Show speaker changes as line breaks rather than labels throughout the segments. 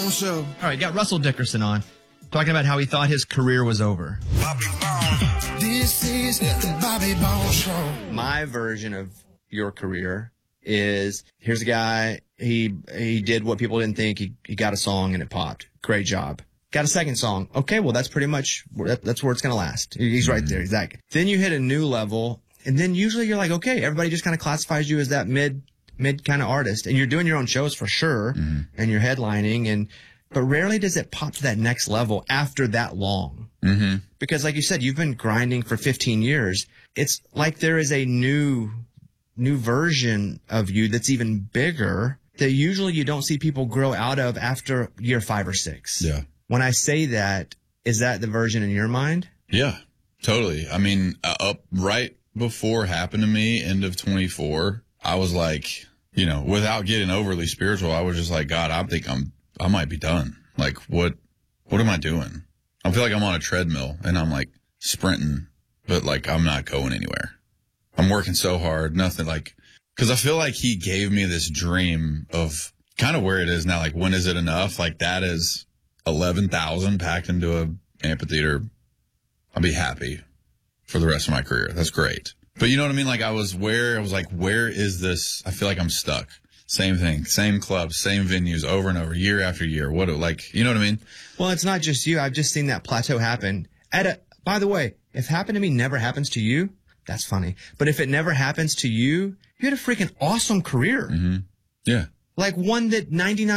Bones Show.
All right, got Russell Dickerson on, talking about how he thought his career was over.
Bobby Bones. This is the Bobby Bones Show.
My version of your career is, here's a guy, he did what people didn't think. He got a song and it popped. Great job. Got a second song. Okay, well, that's pretty much, that's where it's going to last. He's right there. Exactly. Then you hit a new level, and then usually you're like, okay, everybody just kind of classifies you as that mid kind of artist, and you're doing your own shows for sure, and you're headlining, but rarely does it pop to that next level after that long. Mm-hmm. Because like you said, you've been grinding for 15 years. It's like there is a new version of you that's even bigger that usually you don't see people grow out of after year 5 or 6.
Yeah.
When I say that, is that the version in your mind?
Yeah, totally. I mean, up right before Happened to Me, end of 24, I was like, you know, without getting overly spiritual, I was just like, God, I might be done. Like, what am I doing? I feel like I'm on a treadmill and I'm like sprinting, but like I'm not going anywhere. I'm working so hard, nothing like, because I feel like he gave me this dream of kind of where it is now. Like, when is it enough? Like, that is 11,000 packed into a amphitheater. I'll be happy for the rest of my career. That's great. But you know what I mean? Like, I was like, where is this? I feel like I'm stuck. Same thing, same clubs, same venues over and over, year after year. You know what I mean?
Well, it's not just you. I've just seen that plateau happen. By the way, if Happened to Me never happens to you, that's funny. But if it never happens to you, you had a freaking awesome career.
Mm-hmm. Yeah.
Like one that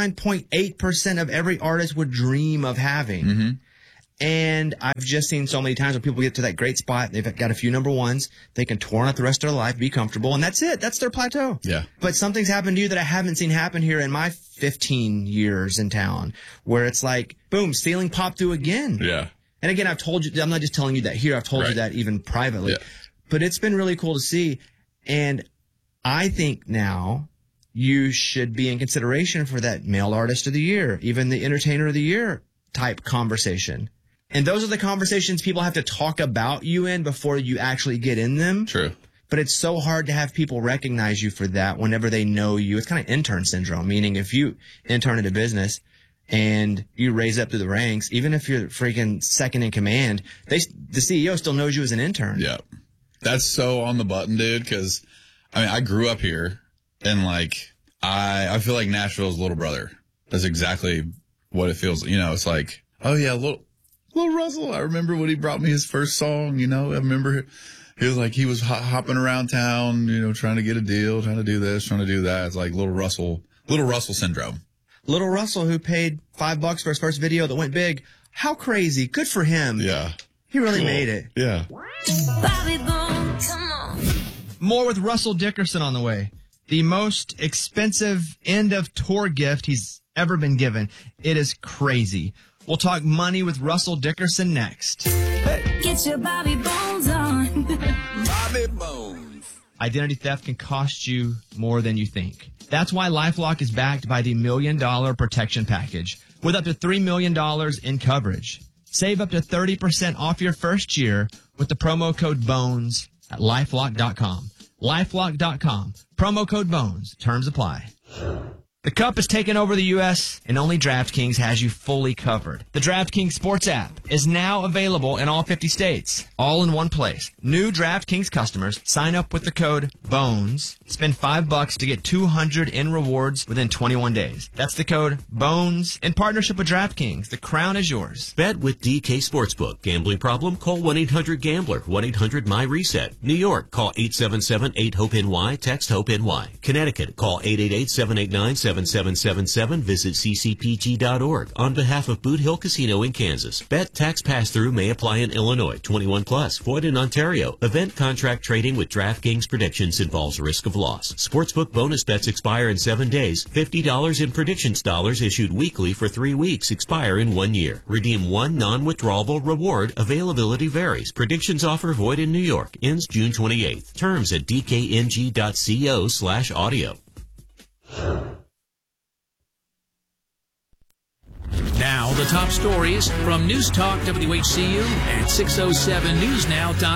99.8% of every artist would dream of having. Mm-hmm. And I've just seen so many times when people get to that great spot, they've got a few number ones, they can tour on it the rest of their life, be comfortable, and that's it. That's their plateau.
Yeah.
But something's happened to you that I haven't seen happen here in my 15 years in town, where it's like, boom, ceiling popped through again.
Yeah.
And again, I've told you, I'm not just telling you that here, I've told you that even privately. Yeah. But it's been really cool to see. And I think now you should be in consideration for that male artist of the year, even the entertainer of the year type conversation. And those are the conversations people have to talk about you in before you actually get in them.
True.
But it's so hard to have people recognize you for that whenever they know you. It's kind of intern syndrome, meaning if you intern at a business and you raise up through the ranks, even if you're freaking second in command, the CEO still knows you as an intern.
Yeah. That's so on the button, dude, because, I mean, I grew up here, and, like, I feel like Nashville's little brother. That's exactly what it feels. You know, it's like, oh, yeah, little Russell. I remember when he brought me his first song, you know. I remember he was hopping around town, you know, trying to get a deal, trying to do this, trying to do that. It's like little Russell syndrome. Little
Russell, who paid $5 for his first video that went big. How crazy. Good for him.
Yeah.
He really made it.
Yeah.
Bobby Bones, come on.
More with Russell Dickerson on the way. The most expensive end of tour gift he's ever been given. It is crazy. We'll talk money with Russell Dickerson next.
Hey. Get your Bobby Bones on.
Bobby Bones.
Identity theft can cost you more than you think. That's why LifeLock is backed by the $1 Million Protection Package with up to $3 million in coverage. Save up to 30% off your first year with the promo code BONES at LifeLock.com. LifeLock.com. Promo code BONES. Terms apply. The Cup has taken over the U.S., and only DraftKings has you fully covered. The DraftKings Sports app is now available in all 50 states, all in one place. New DraftKings customers sign up with the code BONES, spend $5 to get $200 in rewards within 21 days. That's the code BONES in partnership with DraftKings. The crown is yours.
Bet with DK Sportsbook. Gambling problem? Call 1-800-GAMBLER. 1-800-MY-RESET. New York, call 877-8-HOPE-NY. Text HOPE-NY. Connecticut, call 888-789-7777. Visit ccpg.org on behalf of Boot Hill Casino in Kansas. Bet tax pass-through may apply in Illinois. 21 plus. Void in Ontario. Event contract trading with DraftKings predictions involves risk of loss. Sportsbook bonus bets expire in 7 days. $50 in predictions dollars issued weekly for 3 weeks expire in 1 year. Redeem one non-withdrawable reward. Availability varies. Predictions offer void in New York. Ends June 28th. Terms at dkng.co/audio.
Now, the top stories from News Talk WHCU and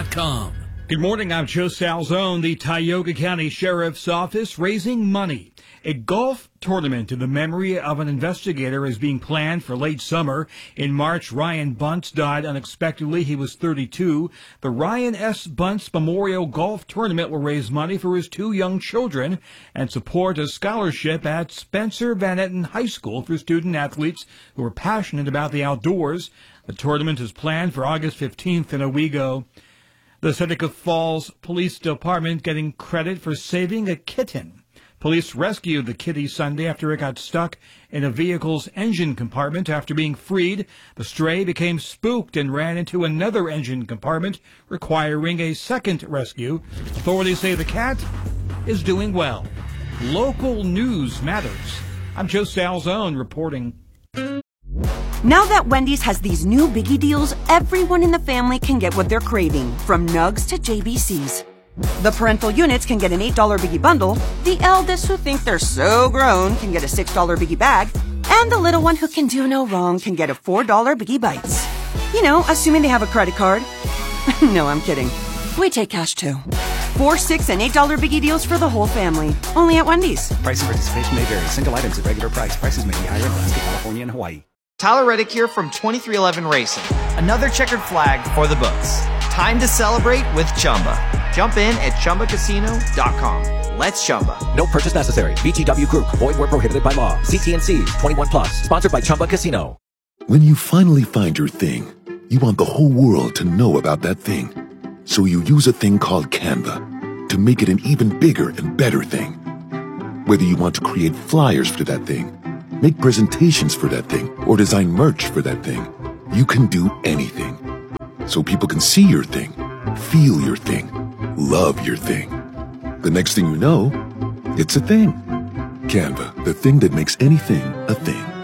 607newsnow.com.
Good morning, I'm Joe Salzone. The Tioga County Sheriff's Office raising money A golf tournament in the memory of an investigator is being planned for late summer. In March, Ryan Bunce died unexpectedly. He was 32. The Ryan S. Bunce Memorial Golf Tournament will raise money for his 2 young children and support a scholarship at Spencer Van Etten High School for student athletes who are passionate about the outdoors. The tournament is planned for August 15th in Owego. The Seneca Falls Police Department getting credit for saving a kitten. Police rescued the kitty Sunday after it got stuck in a vehicle's engine compartment. After being freed, the stray became spooked and ran into another engine compartment, requiring a second rescue. Authorities say the cat is doing well. Local news matters. I'm Joe Salzone reporting.
Now that Wendy's has these new biggie deals, everyone in the family can get what they're craving, from nugs to JBCs. The parental units can get an $8 biggie bundle, the eldest who think they're so grown can get a $6 biggie bag, and the little one who can do no wrong can get a $4 biggie bites. You know, assuming they have a credit card. No, I'm kidding. We take cash too. 4, $6, and $8 biggie deals for the whole family. Only at Wendy's.
Price and participation may vary. Single items at regular price. Prices may be higher in Alaska, California, and Hawaii.
Tyler Reddick here from 2311 Racing. Another checkered flag for the books. Time to celebrate with Chumba. Jump in at ChumbaCasino.com. Let's Chumba.
No purchase necessary. VGW Group. Void where prohibited by law. CT&C. 21 plus. Sponsored by Chumba Casino.
When you finally find your thing, you want the whole world to know about that thing. So you use a thing called Canva to make it an even bigger and better thing. Whether you want to create flyers for that thing, make presentations for that thing, or design merch for that thing, you can do anything. So people can see your thing, feel your thing, love your thing. The next thing you know, it's a thing. Canva, the thing that makes anything a thing.